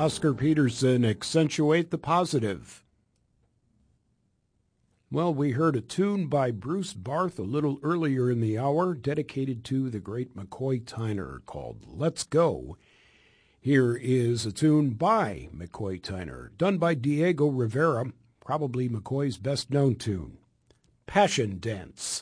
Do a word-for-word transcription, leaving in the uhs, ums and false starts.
Oscar Peterson, Accentuate the Positive. Well, we heard a tune by Bruce Barth a little earlier in the hour dedicated to the great McCoy Tyner called Let's Go. Here is a tune by McCoy Tyner, done by Diego Rivera, probably McCoy's best-known tune, Passion Dance.